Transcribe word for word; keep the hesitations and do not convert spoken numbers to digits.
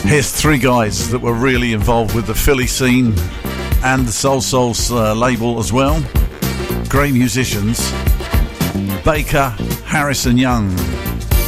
Here's three guys that were really involved with the Philly scene and the Soul Souls uh, label as well. Great musicians. Baker, Harris and Young.